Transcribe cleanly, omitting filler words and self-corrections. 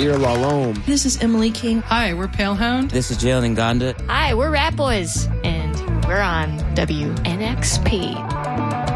Javier Lalome. This is Emily King. Hi, we're Palehound. This is Jalen Nganda. Hi, we're Rat Boys, and we're on WNXP.